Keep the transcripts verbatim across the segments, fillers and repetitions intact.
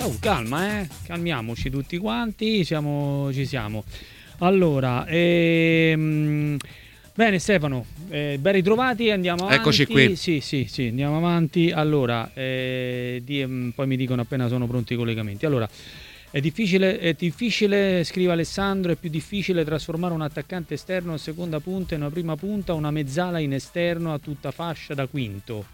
Oh, calma, eh, calmiamoci tutti quanti, siamo, ci siamo. Allora, ehm, bene Stefano, eh, ben ritrovati, andiamo avanti. Eccoci qui. Sì, sì, sì, andiamo avanti. Allora, eh, di, poi mi dicono appena sono pronti i collegamenti. Allora, è difficile, è difficile, scrive Alessandro, è più difficile trasformare un attaccante esterno a seconda punta in una prima punta, una mezzala in esterno a tutta fascia da quinto.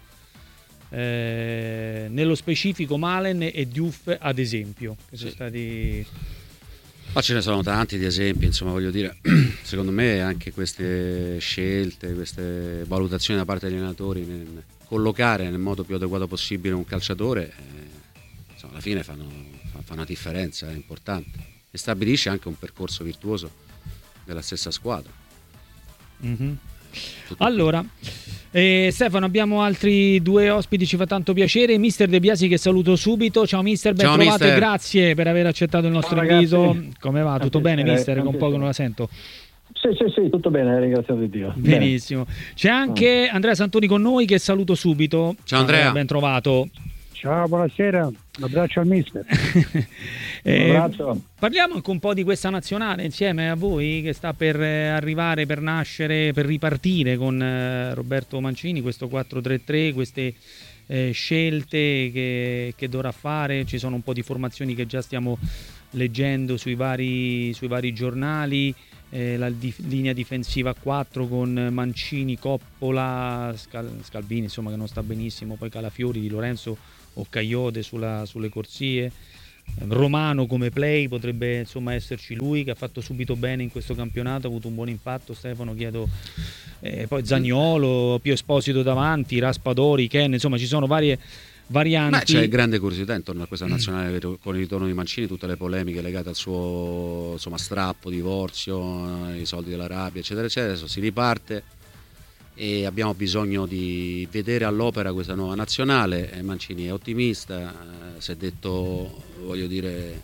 Eh, nello specifico Malen e Diouf ad esempio, che sono sì. stati... Ma ce ne sono tanti di esempi, insomma, voglio dire, secondo me anche queste scelte, queste valutazioni da parte degli allenatori nel collocare nel modo più adeguato possibile un calciatore, eh, insomma, alla fine fanno, fa una differenza è importante e stabilisce anche un percorso virtuoso della stessa squadra. Mm-hmm. Allora, eh, Stefano, abbiamo altri due ospiti, ci fa tanto piacere. Mister De Biasi che saluto subito. Ciao mister, ben Ciao, trovato mister. e grazie per aver accettato il nostro Ciao, invito. Come va? Tutto bene piacere, mister? Che un po' che non la sento. Sì, sì, sì, tutto bene, ringrazio di Dio. Benissimo. C'è anche Andrea Santoni con noi che saluto subito. Ciao Andrea. Ben trovato. Ciao, buonasera, un abbraccio al mister. eh, un abbraccio. Parliamo anche un po' di questa nazionale insieme a voi che sta per arrivare, per nascere, per ripartire con eh, Roberto Mancini, questo quattro tre tre, queste eh, scelte che, che dovrà fare. Ci sono un po' di formazioni che già stiamo leggendo sui vari, sui vari giornali. Eh, la di, linea difensiva a quattro con Mancini, Coppola, Scal, Scalvini insomma che non sta benissimo, poi Calafiori, Di Lorenzo o Caiote sulla, sulle corsie, Romano come play potrebbe insomma esserci lui che ha fatto subito bene in questo campionato, ha avuto un buon impatto. Stefano chiedo, eh, poi Zaniolo, Pio Esposito davanti, Raspadori, Ken, insomma ci sono varie varianti. Beh, c'è grande curiosità intorno a questa nazionale con il ritorno di Mancini, tutte le polemiche legate al suo insomma strappo, divorzio, i soldi dell'Arabia eccetera eccetera. Adesso si riparte e abbiamo bisogno di vedere all'opera questa nuova nazionale. Mancini è ottimista, si è detto, voglio dire,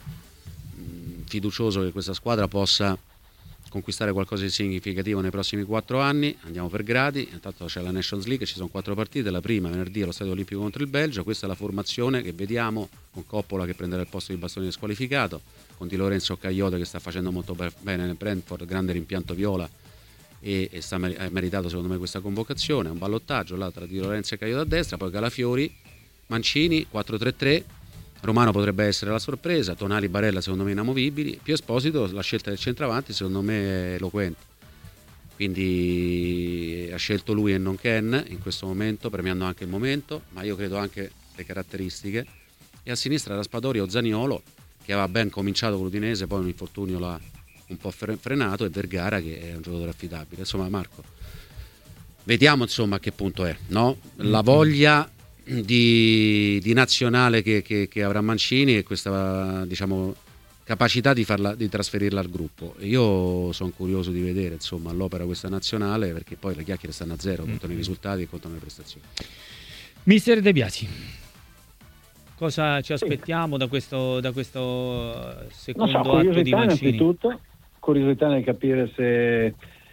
fiducioso che questa squadra possa conquistare qualcosa di significativo nei prossimi quattro anni. Andiamo per gradi. Intanto c'è la Nations League, ci sono quattro partite, la prima venerdì allo Stadio Olimpico contro il Belgio. Questa è la formazione che vediamo, con Coppola che prenderà il posto di Bastoni squalificato, con Di Lorenzo Caiote che sta facendo molto bene nel Brentford, grande rimpianto viola e, e sta ha meritato secondo me questa convocazione. Un ballottaggio là tra Di Lorenzo e Caiote a destra, poi Calafiori, Mancini, quattro tre tre. Romano potrebbe essere la sorpresa, Tonali, Barella secondo me inamovibili, Pio Esposito, la scelta del centravanti secondo me è eloquente, quindi ha scelto lui e non Ken in questo momento, premiando anche il momento, ma io credo anche le caratteristiche, e a sinistra Raspadori o Zaniolo che aveva ben cominciato con l'Udinese, poi un infortunio l'ha un po' frenato, e Vergara che è un giocatore affidabile. Insomma Marco, vediamo insomma a che punto è, no? La voglia Di, di nazionale che, che, che avrà Mancini e questa diciamo capacità di farla, di trasferirla al gruppo. Io sono curioso di vedere insomma all'opera questa nazionale, perché poi le chiacchiere stanno a zero, contano i risultati e contano le prestazioni. Mister De Biasi, cosa ci aspettiamo da questo, da questo secondo so, atto di Mancini? Innanzitutto curiosità nel capire se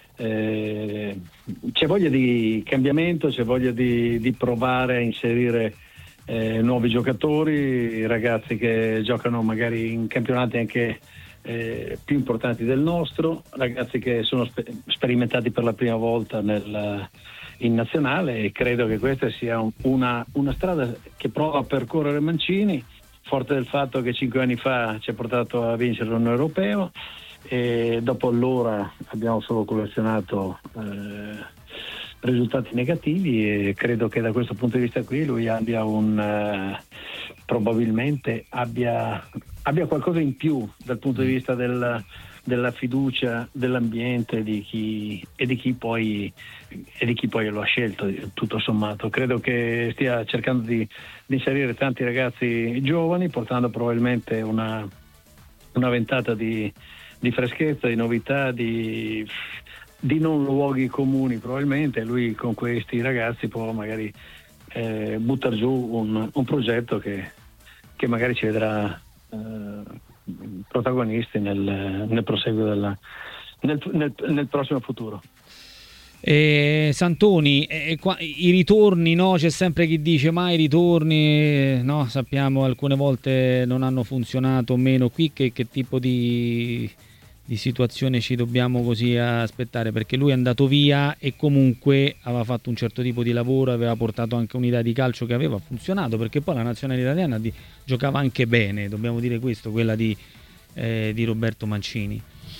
Eh, c'è voglia di cambiamento, c'è voglia di, di provare a inserire eh, nuovi giocatori, ragazzi che giocano magari in campionati anche eh, più importanti del nostro, ragazzi che sono spe- sperimentati per la prima volta nel, in nazionale, e credo che questa sia un, una, una strada che prova a percorrere Mancini, forte del fatto che cinque anni fa ci ha portato a vincere un europeo. E dopo allora abbiamo solo collezionato eh, risultati negativi, e credo che da questo punto di vista qui lui abbia un eh, probabilmente abbia, abbia qualcosa in più dal punto di vista del, della fiducia dell'ambiente di chi, e di chi poi e di chi poi lo ha scelto. Tutto sommato credo che stia cercando di, di inserire tanti ragazzi giovani, portando probabilmente una, una ventata di di freschezza, di novità, di, di non luoghi comuni probabilmente. Lui con questi ragazzi può magari eh, buttare giù un, un progetto che, che magari ci vedrà eh, protagonisti nel, nel proseguo della, nel, nel, nel prossimo futuro. Eh, Santoni, eh, qua, i ritorni, no? C'è sempre chi dice ma i ritorni, no? Sappiamo alcune volte non hanno funzionato o meno qui, che, che tipo di, di situazione ci dobbiamo così aspettare? Perché lui è andato via e comunque aveva fatto un certo tipo di lavoro, aveva portato anche un'idea di calcio che aveva funzionato, perché poi la nazionale italiana di, giocava anche bene, dobbiamo dire questo, quella di, eh, di Roberto Mancini.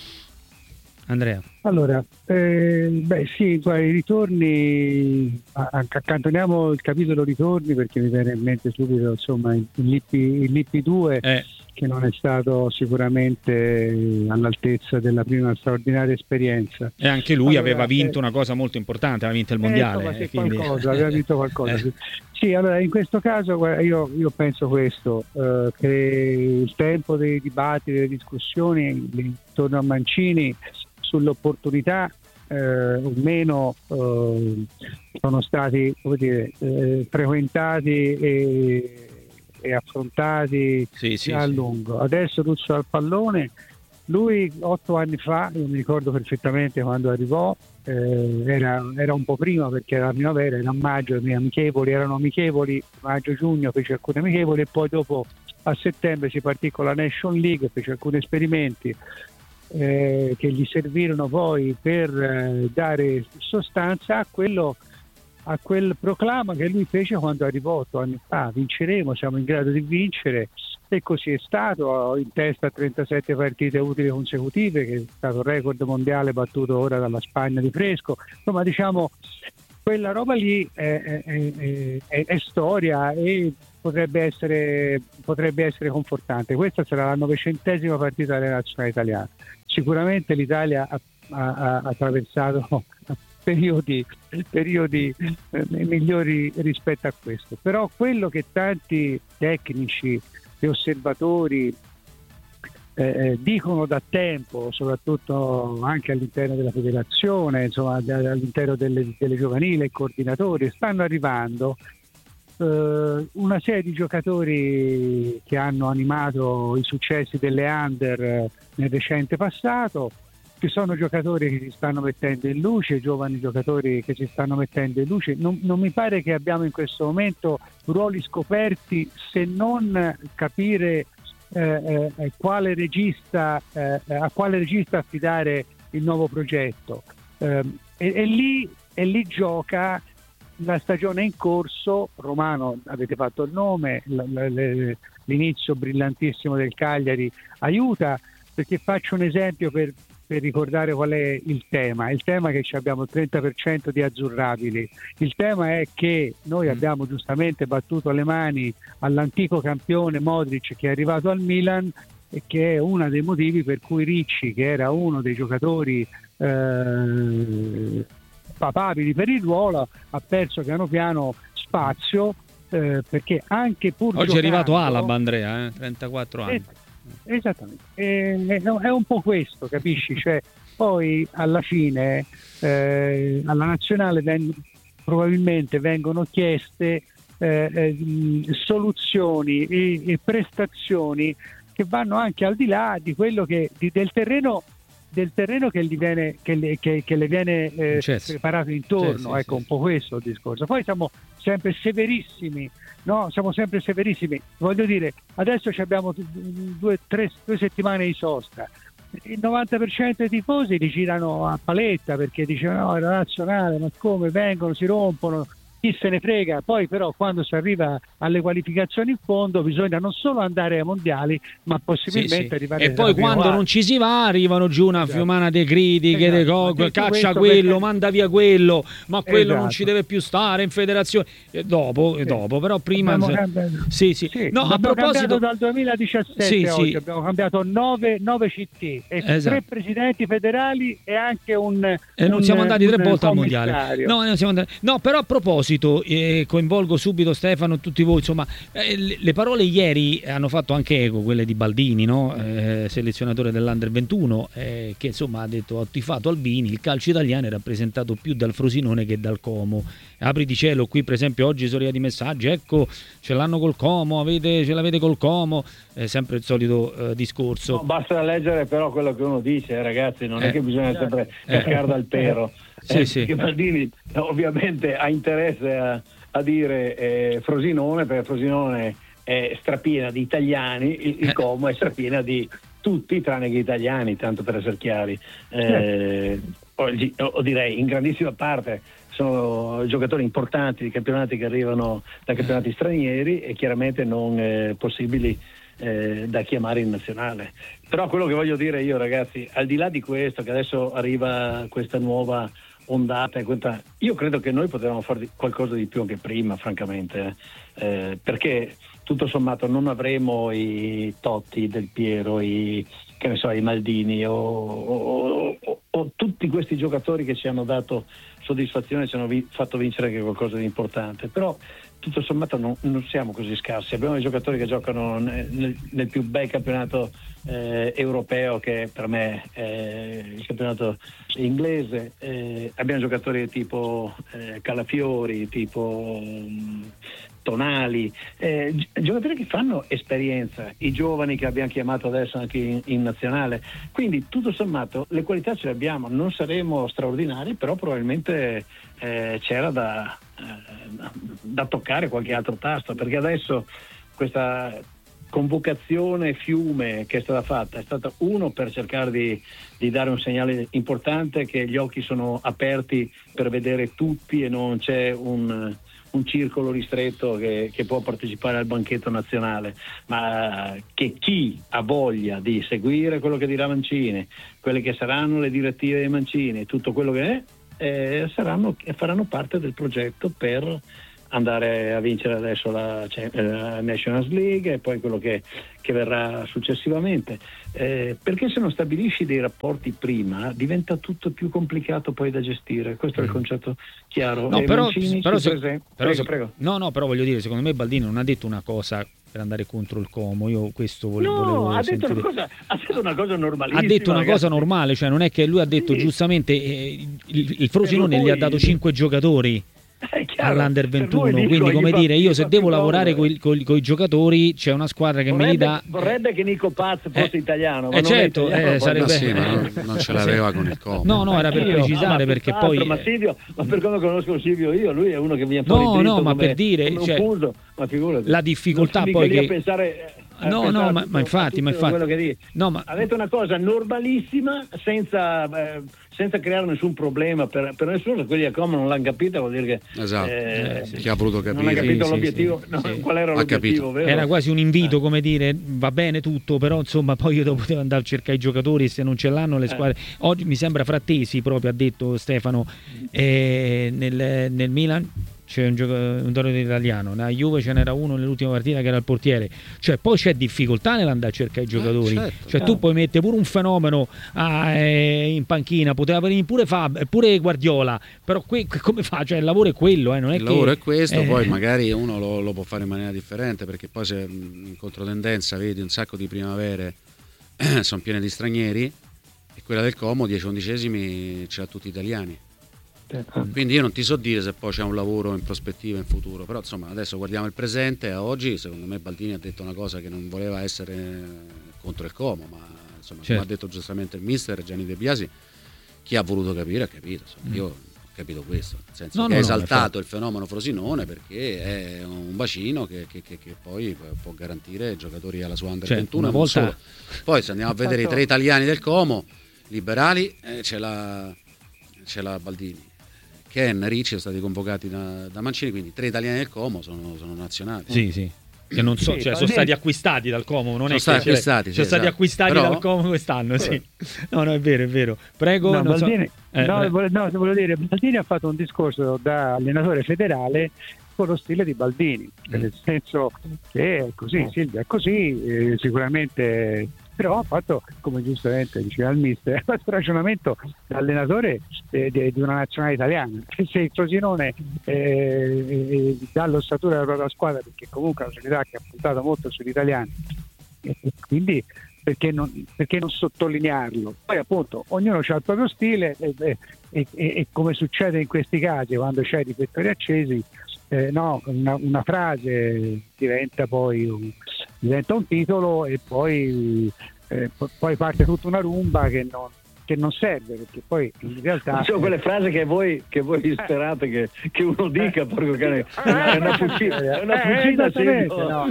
Andrea. Allora, eh, beh sì, guarda, i ritorni, accantoniamo il capitolo ritorni perché mi viene in mente subito insomma il Lippi, il due eh. che non è stato sicuramente all'altezza della prima straordinaria esperienza. E anche lui allora, aveva vinto eh, una cosa molto importante, aveva vinto il mondiale. Eh, eh, quindi... qualcosa, aveva vinto qualcosa. eh. Sì, allora in questo caso guarda, io, io penso questo, eh, che il tempo dei dibattiti, delle discussioni intorno a Mancini sull'opportunità eh, o meno eh, sono stati, come dire, eh, frequentati e, e affrontati sì, sì, a sì. lungo. Adesso Russo al pallone, lui otto anni fa, io mi ricordo perfettamente quando arrivò, eh, era, era un po' prima perché era la primavera, era a maggio, le amichevoli erano amichevoli, maggio-giugno fece alcune amichevoli e poi dopo a settembre si partì con la Nation League, fece alcuni esperimenti Eh, che gli servirono poi per eh, dare sostanza a quello a quel proclama che lui fece quando arrivò otto anni fa: vinceremo, siamo in grado di vincere, e così è stato, in testa a trentasette partite utili consecutive, che è stato il record mondiale battuto ora dalla Spagna di fresco. Insomma, diciamo, quella roba lì è, è, è, è, è storia e potrebbe essere, potrebbe essere confortante. Questa sarà la novecentesima partita della nazionale italiana. Sicuramente l'Italia ha, ha, ha attraversato periodi, periodi eh, migliori rispetto a questo, però quello che tanti tecnici e osservatori eh, dicono da tempo, soprattutto anche all'interno della federazione, insomma all'interno delle, delle giovanili e coordinatori, stanno arrivando Uh, una serie di giocatori che hanno animato i successi delle under nel recente passato. Ci sono giocatori che si stanno mettendo in luce, giovani giocatori che si stanno mettendo in luce. Non, non mi pare che abbiamo in questo momento ruoli scoperti, se non capire eh, eh, quale regista, eh, a quale regista affidare il nuovo progetto. Eh, e, e, lì, e lì gioca la stagione in corso. Romano, avete fatto il nome, l- l- l'inizio brillantissimo del Cagliari aiuta, perché faccio un esempio per, per ricordare qual è il tema. Il tema è che abbiamo il trenta per cento di azzurrabili. Il tema è che noi abbiamo giustamente battuto le mani all'antico campione Modric, che è arrivato al Milan, e che è uno dei motivi per cui Ricci, che era uno dei giocatori eh, papabili per il ruolo, ha perso piano piano spazio, eh, perché anche pur oggi giocando, è arrivato Alaba, Andrea, eh? trentaquattro anni. Eh, esattamente, eh, è un po' questo, capisci? Cioè, poi alla fine eh, alla nazionale veng- probabilmente vengono chieste eh, eh, soluzioni e, e prestazioni che vanno anche al di là di quello che di, del terreno del terreno che gli viene, che le, che, che le viene eh, preparato intorno. Sì, ecco, sì, un po' questo il discorso. Poi siamo sempre severissimi, no? Siamo sempre severissimi. Voglio dire, adesso abbiamo due, tre, due settimane di sosta. Il novanta per cento dei tifosi li girano a paletta perché dicono no, è la nazionale, ma come vengono, si rompono, chi se ne frega. Poi però quando si arriva alle qualificazioni in fondo bisogna non solo andare ai mondiali, ma possibilmente sì, sì. arrivare e poi quando quarta. Non ci si va arrivano giù una esatto. fiumana di critiche, esatto. de co- caccia quello, perché... manda via quello, ma quello esatto. non ci deve più stare in federazione. E dopo, sì. e dopo però prima abbiamo sì, sì. sì. No, a proposito dal duemiladiciassette sì, oggi sì. abbiamo cambiato nove, nove C T e esatto. tre presidenti federali e anche un e non un, siamo andati un, tre volte al mondiale. No, non siamo andati... no, però a proposito Eh, coinvolgo subito Stefano e tutti voi, insomma eh, le, le parole ieri hanno fatto anche eco, quelle di Baldini, no? eh, selezionatore dell'Under ventuno, eh, che insomma ha detto: ho tifato Albini, il calcio italiano è rappresentato più dal Frosinone che dal Como. Apri di cielo, qui per esempio oggi sono arrivati messaggi, ecco ce l'hanno col Como, avete, ce l'avete col Como, è sempre il solito eh, discorso. No, basta leggere però quello che uno dice, ragazzi, non eh, è che bisogna sempre eh, cascare dal pero. sì, eh, sì. che Baldini ovviamente ha interesse a, a dire eh, Frosinone, perché Frosinone è strapiena di italiani, il, il Como è strapiena di tutti tranne che italiani, tanto per essere chiari, eh, o, o direi in grandissima parte sono giocatori importanti di campionati che arrivano da campionati stranieri e chiaramente non eh, possibili eh, da chiamare in nazionale. Però quello che voglio dire io, ragazzi, al di là di questo, che adesso arriva questa nuova ondata, questa, io credo che noi potevamo fare qualcosa di più anche prima, francamente, eh, perché tutto sommato non avremo i Totti, Del Piero, i, che ne so, i Maldini o, o, o, o tutti questi giocatori che ci hanno dato soddisfazione, ci hanno vi, fatto vincere anche qualcosa di importante, però tutto sommato non, non siamo così scarsi. Abbiamo dei giocatori che giocano nel, nel più bel campionato eh, europeo, che per me è il campionato inglese, eh, abbiamo giocatori tipo eh, Calafiori, tipo um, Tonali, eh, giocatori che fanno esperienza, i giovani che abbiamo chiamato adesso anche in, in nazionale, quindi tutto sommato le qualità ce le abbiamo, non saremo straordinari, però probabilmente eh, c'era da, eh, da toccare qualche altro tasto, perché adesso questa convocazione fiume che è stata fatta è stata uno per cercare di, di dare un segnale importante che gli occhi sono aperti per vedere tutti e non c'è un un circolo ristretto che, che può partecipare al banchetto nazionale, ma che chi ha voglia di seguire quello che dirà Mancini, quelle che saranno le direttive di Mancini, tutto quello che è, eh, saranno, faranno parte del progetto per andare a vincere adesso la, cioè, la Nations League e poi quello che, che verrà successivamente, eh, perché se non stabilisci dei rapporti prima diventa tutto più complicato poi da gestire. Questo mm. è il concetto chiaro. No, e però, Mancini però, si se, prese... però prego, se, prego. no no però voglio dire, secondo me Baldini non ha detto una cosa per andare contro il Como, io questo volevo, no, volevo ha detto, sentire. una cosa, ha detto una cosa normalissima, ha detto una ragazzi. cosa normale, cioè non è che lui ha detto sì. giustamente eh, il, il Frosinone gli ha dato cinque giocatori all'Under ventuno, Nico, quindi come fa, dire, io se devo lavorare con i giocatori c'è una squadra che vorrebbe, me li dà. Vorrebbe che Nico Paz fosse eh, italiano, ma eh non certo, è italiano, eh, sarebbe... sì, ma non, non ce l'aveva con il Como. No, no, era per io, precisare ah, perché altro, poi ma Silvio, ma per come conosco Silvio io, lui è uno che viene fuori no, dritto no, ma come, per dire, come cioè, un fuso, ma figurati, la difficoltà non poi che a pensare a no, no, ma, ma infatti, ma infatti che no, ma... ha detto una cosa normalissima senza, eh, senza creare nessun problema per, per nessuno. Quelli a Como non l'hanno capito, vuol dire che esatto. eh, eh, sì. chi ha voluto capire non ha capito sì, l'obiettivo, sì, no, sì. qual era ha l'obiettivo, vero? Era quasi un invito, come dire, va bene tutto, però insomma poi io devo poter andare a cercare i giocatori e se non ce l'hanno le squadre. Oggi mi sembra Frattesi proprio ha detto Stefano eh, nel, nel Milan c'è un giocatore italiano, nella Juve ce n'era uno nell'ultima partita che era il portiere, cioè poi c'è difficoltà nell'andare a cercare i giocatori, eh, certo, cioè eh. tu puoi mettere pure un fenomeno ah, eh, in panchina, poteva venire pure Fab, pure Guardiola, però que- come fa? Cioè il lavoro è quello, eh, non è il che, lavoro è questo, eh, poi magari uno lo, lo può fare in maniera differente, perché poi se in controtendenza vedi un sacco di primavere sono piene di stranieri e quella del Como dieci undicesimi ce l'ha tutti italiani. Quindi io non ti so dire se poi c'è un lavoro in prospettiva in futuro, però insomma adesso guardiamo il presente. A oggi secondo me Baldini ha detto una cosa che non voleva essere contro il Como, ma insomma certo. Come ha detto giustamente il mister Gianni De Biasi, chi ha voluto capire ha capito, insomma, mm. io ho capito questo, nel senso no, che no, ha esaltato no, il fenomeno Frosinone perché è un bacino che, che, che, che poi può garantire giocatori alla sua Under cioè, ventuno una volta... solo. Poi se andiamo a vedere i tre italiani del Como liberali, eh, c'è la c'è la Baldini, Ken, Ricci sono stati convocati da, da Mancini, quindi tre italiani del Como sono, sono nazionali. Sì, sì. Che non so, sì, cioè, sono stati acquistati dal Como, non sono è stati che acquistati, sono sì, stati esatto. acquistati Però... dal Como quest'anno, sì. No, no, è vero, è vero. Prego, no, non Baldini, so... eh, no, pre... volevo, no, volevo dire, Baldini ha fatto un discorso da allenatore federale con lo stile di Baldini, mm. nel senso che è così, mm. Silvia è così, eh, sicuramente. Però ha fatto, come giustamente diceva il mister, ha fatto un ragionamento da allenatore eh, di, di una nazionale italiana. Se il Frosinone eh, eh, dà l'ossatura della propria squadra, perché comunque è una società che ha puntato molto sugli italiani, e, e quindi perché non, perché non sottolinearlo? Poi appunto ognuno ha il proprio stile e, e, e, e come succede in questi casi quando c'è i riflettori accesi, eh, no, una, una frase diventa poi un, diventa un titolo e poi, eh, poi parte tutta una rumba che non, che non serve, perché poi in realtà sono quelle frasi che voi, che voi sperate che, che uno dica, proprio che è una, è una fucina, è una fucina eh, no. no.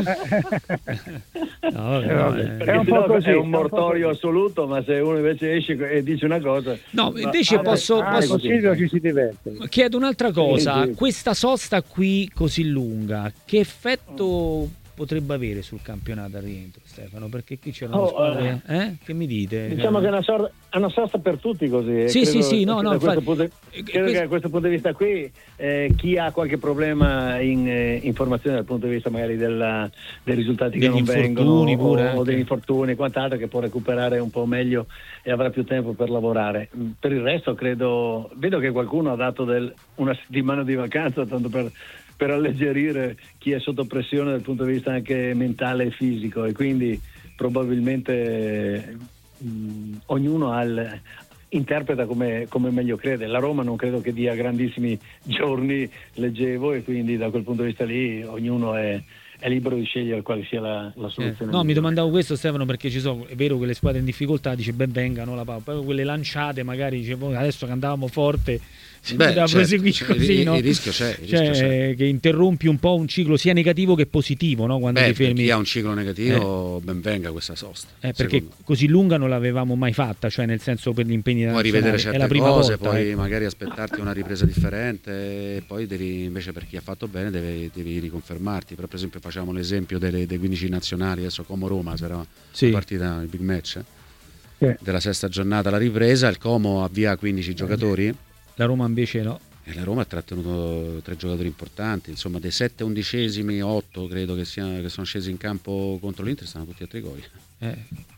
No, vabbè, Eh, vabbè. no, eh. È un po' così, è è un un po' mortorio così. assoluto, ma se uno invece esce e dice una cosa, No, ma- invece ah, posso, Ah, posso- così ci si diverte. chiedo un'altra cosa. Sì, sì. Questa sosta qui così lunga, che effetto potrebbe avere sul campionato al rientro, Stefano? Perché qui c'erano Oh, squadre, eh? Che mi dite? diciamo che è una, sorta, è una sosta per tutti così. e Sì, credo sì, sì, che no, no, da questo infatti- punto- eh, credo questo- che da questo punto di vista qui eh, chi ha qualche problema in eh, informazione dal punto di vista magari della, dei risultati che Degli non vengono infortuni pure, o, anche. o degli infortuni e quant'altro, che può recuperare un po' meglio e avrà più tempo per lavorare. Mm, Per il resto credo, vedo che qualcuno ha dato del, una settimana di vacanza tanto per per alleggerire chi è sotto pressione dal punto di vista anche mentale e fisico, e quindi probabilmente mh, ognuno ha il, interpreta come, come meglio crede. La Roma non credo che dia grandissimi giorni, leggevo, e quindi da quel punto di vista lì ognuno è, è libero di scegliere quale sia la, la Eh, soluzione. no, mi migliore. domandavo questo, Stefano, perché ci sono, è vero che le squadre in difficoltà dice ben vengano la pau, poi quelle lanciate magari dice "Boh, adesso che andavamo forte si Beh, poteva certo, proseguire cioè, così, il, no? il rischio c'è, il Cioè, rischio c'è. che interrompi un po' un ciclo sia negativo che positivo, no? Quando Beh, ti per fermi. chi ha un ciclo negativo, ben venga questa sosta. Eh, perché secondo me. così lunga non l'avevamo mai fatta, cioè nel senso per gli impegni Puoi nazionali. rivedere È certe la prima cose, volta, poi ecco. magari aspettarti una ripresa differente, e poi devi, invece per chi ha fatto bene devi, devi riconfermarti. Però per esempio facciamo l'esempio delle, dei quindici nazionali, adesso Como Roma sarà Sì. la partita, il big match Sì. della sesta giornata, la ripresa, il Como avvia quindici giocatori La Roma invece no. e la Roma ha trattenuto tre giocatori importanti, insomma dei sette undicesimi, otto credo che, sia, che sono scesi in campo contro l'Inter, stanno tutti a trigoli. Eh.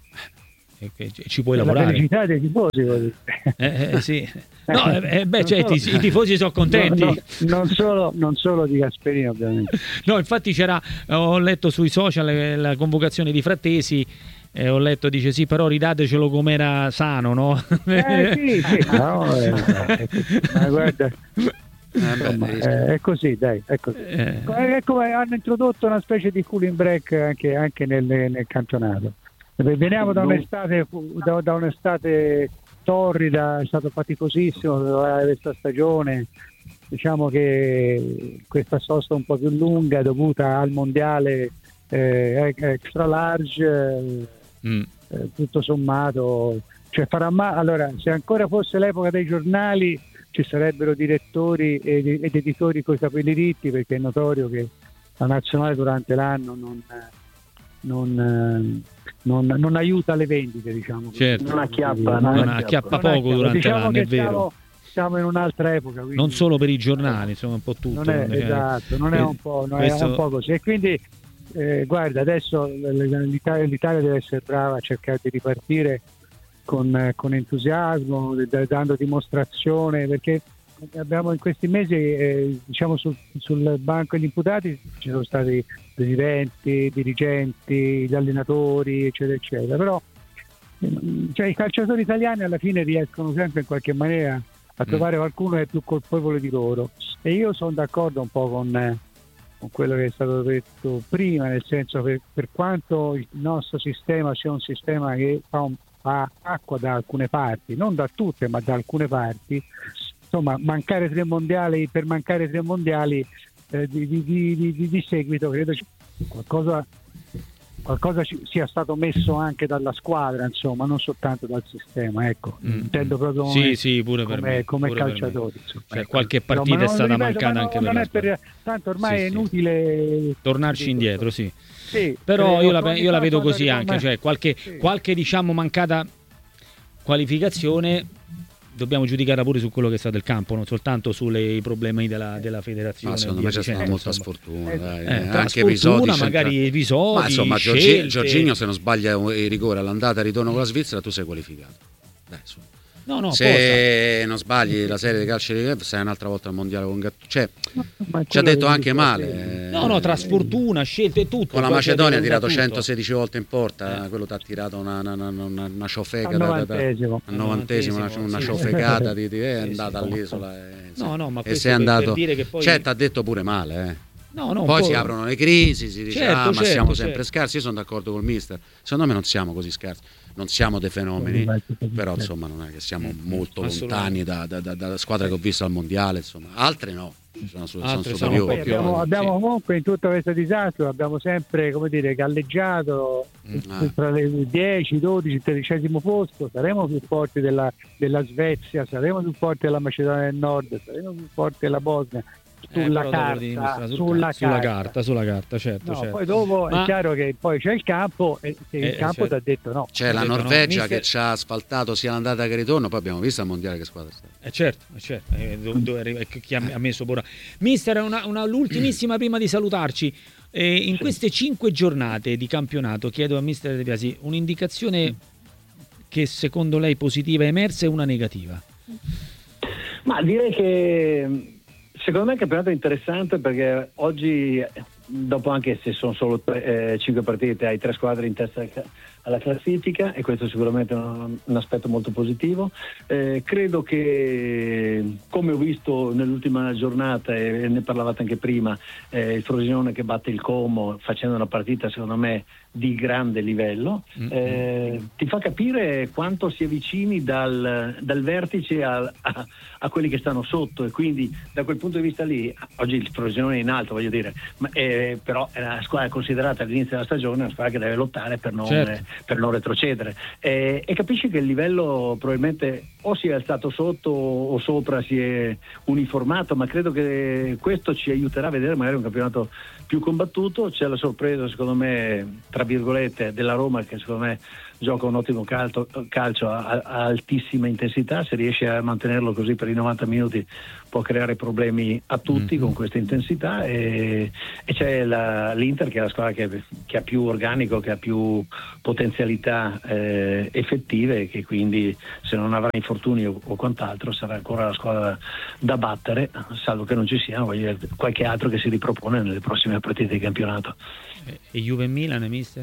E che ci- ci puoi La lavorare. felicità dei tifosi, così. Eh, eh, sì. No, eh, eh, beh, cioè, Non i, solo- i tifosi sono contenti. No, no, non, solo, non solo di Gasperini, ovviamente. No, infatti c'era, ho letto sui social eh, la convocazione di Frattesi, eh, ho letto, dice sì, però ridatecelo com'era sano, no? Eh sì, sì, no, eh, eh, ma guarda, Eh, beh, insomma, devi- eh, è così, dai, è così. Eh, È come hanno introdotto una specie di cooling break anche, anche nel, nel campionato. Veniamo da un'estate, da, da un'estate torrida, è stato faticosissimo questa stagione. Diciamo che questa sosta un po' più lunga dovuta al mondiale eh, extra large, eh, mm. eh, tutto sommato, cioè farà ma- allora, se ancora fosse l'epoca dei giornali ci sarebbero direttori ed, ed editori coi capelli ritti, perché è notorio che la nazionale durante l'anno non, non, non, non aiuta le vendite, diciamo così. Certo. Non acchiappa, Non non acchiappa acchiappa. poco acchiappa. durante Diciamo l'anno, che è vero. Siamo, siamo in un'altra epoca, quindi Non solo per i giornali, insomma, un po' tutto. non è, non è- esatto, non è eh, un po', non questo- è un po' così. E quindi eh, guarda, adesso l'Italia, l'Italia deve essere brava a cercare di ripartire con, con entusiasmo, d- dando dimostrazione, perché abbiamo in questi mesi eh, diciamo sul, sul banco degli imputati ci sono stati presidenti, dirigenti, gli allenatori, eccetera, eccetera, però mm, cioè, i calciatori italiani alla fine riescono sempre in qualche maniera a trovare qualcuno che è più colpevole di loro, e io sono d'accordo un po' con, eh, con quello che è stato detto prima, nel senso che per quanto il nostro sistema sia un sistema che fa, un, fa acqua da alcune parti, non da tutte ma da alcune parti, insomma mancare tre mondiali per mancare tre mondiali eh, di, di, di, di, di seguito credo ci- qualcosa qualcosa ci sia stato messo anche dalla squadra, insomma, non soltanto dal sistema, ecco. Mm. Intendo proprio Sì, come, sì, pure per come, me, come pure per calciatori, insomma. Cioè, Ecco. qualche Insomma, partita è non- stata ripeto, mancata ma no- anche per non la è squadra. per, tanto ormai Sì, è sì. inutile Tornarci dico, indietro, sì. sì, Però eh, io la, ogni io la tanto vedo quando così arriva- anche, cioè qualche, Sì. qualche diciamo mancata qualificazione dobbiamo giudicare pure su quello che è stato il campo, non soltanto sui problemi della, della federazione. Ma secondo via me c'è stata dicendo, molta insomma. sfortuna, Eh, dai. Eh, Eh, tra anche sfortuna, episodi magari centrali. episodi, Ma insomma, Giorgi- scelte. Giorginio se non sbaglia il rigore all'andata e al ritorno con la Svizzera, tu sei qualificato. Dai, su. No, no, se non sbagli la serie di calcio di Kiev, sei un'altra volta al mondiale con Gattuso. Cioè, Ma ci ha quello detto che anche dico, male. no, no, tra sfortuna, scelte e tutto. Con la poi Macedonia ha c'è tirato tutto. centosedici volte in porta, quello ti ha tirato una, una, una, una, una ciofeca Al da- da- novantesimo. al novantesimo, una, una Sì. ciofecata di, di- è Sì, andata sì. all'isola e, No, no, ma e questo sei per- per andato. dire che poi- Cioè, ti ha detto pure male, eh. No, no, poi po'... si aprono le crisi, si dice certo, ah, ma certo, siamo certo. sempre scarsi. Io sono d'accordo col mister, secondo me non siamo così scarsi, non siamo dei fenomeni, però insomma non è che siamo molto lontani da, da, da, da squadre che ho visto al mondiale, insomma. Altre no, sono, sono Altre sono superiori. un po' più abbiamo, avanti, abbiamo sì. comunque in tutto questo disastro abbiamo sempre, come dire, galleggiato Ah. tra le dieci, dodici, tredicesimo posto. Saremo più forti della, della Svezia, saremo più forti della Macedonia del Nord, saremo più forti della Bosnia. Sulla, Eh, carta, sul sulla, ca- sulla carta, carta, sulla carta, certo, no, certo. poi dopo Ma- è chiaro che poi c'è il campo e che Eh, il campo certo. ti ha detto no. C'è la detto no. Norvegia Mister- che ci ha asfaltato sia l'andata che il ritorno, poi abbiamo visto al mondiale che squadra sta. Eh certo, eh certo. Eh, do- dove arriva- eh, chi ha, ha messo Bora. Mister, una, una- l'ultimissima prima di salutarci. Eh, in queste cinque giornate di campionato chiedo a Mister De Biasi un'indicazione che secondo lei positiva è emersa e una negativa. Ma direi che secondo me il campionato è interessante perché oggi, dopo anche se sono solo tre, eh, cinque partite, hai tre squadre in testa alla classifica e questo è sicuramente un, un aspetto molto positivo. Eh, credo che, come ho visto nell'ultima giornata e ne parlavate anche prima, eh, il Frosinone che batte il Como facendo una partita secondo me di grande livello, eh, ti fa capire quanto si avvicini dal, dal vertice a, a, a quelli che stanno sotto e quindi da quel punto di vista lì oggi il Frosinone è in alto, voglio dire, ma, eh, però è una squadra considerata all'inizio della stagione una squadra che deve lottare per non, Certo. eh, per non retrocedere, eh, e capisci che il livello probabilmente o si è alzato sotto o sopra si è uniformato, ma credo che questo ci aiuterà a vedere magari un campionato più combattuto. C'è la sorpresa secondo me tra virgolette della Roma che secondo me gioca un ottimo calcio, calcio a, a altissima intensità, se riesce a mantenerlo così per i novanta minuti può creare problemi a tutti mm-hmm. con questa intensità e, e c'è la, l'Inter che è la squadra che, che ha più organico, che ha più potenzialità eh, effettive e che quindi se non avrà infortuni o, o quant'altro sarà ancora la squadra da battere, salvo che non ci sia voglio dire, qualche altro che si ripropone nelle prossime partite di campionato. E Juve e Milan, mister?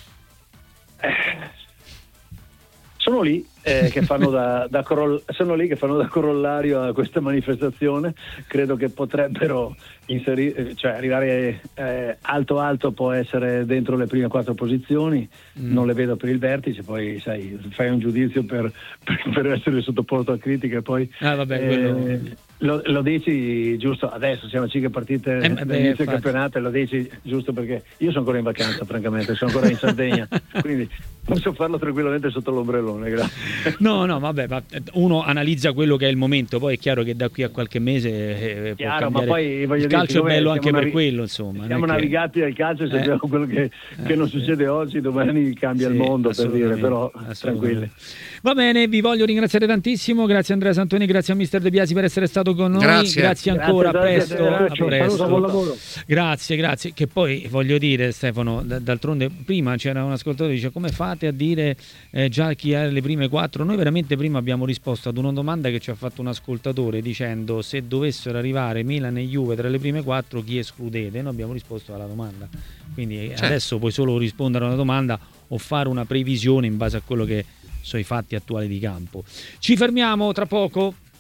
Eh, sono lì eh, che fanno da, da coroll- sono lì che fanno da corollario a questa manifestazione. Credo che potrebbero inserire, cioè arrivare eh, alto alto, può essere dentro le prime quattro posizioni. Mm. Non le vedo per il vertice, poi sai, fai un giudizio per, per, per essere sottoposto a critiche e poi ah, vabbè, eh, quello... Lo, lo dici giusto adesso, siamo a cinque partite eh, dall'inizio del campionato e lo dici giusto perché io sono ancora in vacanza francamente, sono ancora in Sardegna quindi posso farlo tranquillamente sotto l'ombrellone, grazie. No, no, vabbè, ma uno analizza quello che è il momento, poi è chiaro che da qui a qualche mese eh, chiaro, può ma poi voglio il dire, calcio è bello anche navi- per quello, insomma. Siamo navigati che... al calcio e eh, sappiamo quello che, che eh, non sì. succede oggi, domani cambia sì, il mondo per dire, però tranquilli. Va bene, vi voglio ringraziare tantissimo, grazie Andrea Santoni, grazie a mister De Biasi per essere stato con noi, grazie, grazie ancora, grazie, a presto, grazie, a presto. Buon lavoro. Grazie, grazie, che poi voglio dire Stefano, d- d'altronde prima c'era un ascoltatore che dice come fate a dire eh, già chi ha le prime quattro, noi veramente prima abbiamo risposto ad una domanda che ci ha fatto un ascoltatore dicendo se dovessero arrivare Milan e Juve tra le prime quattro chi escludete, noi abbiamo risposto alla domanda, quindi certo. Adesso puoi solo rispondere a una domanda o fare una previsione in base a quello che sono i fatti attuali di campo. Ci fermiamo tra poco.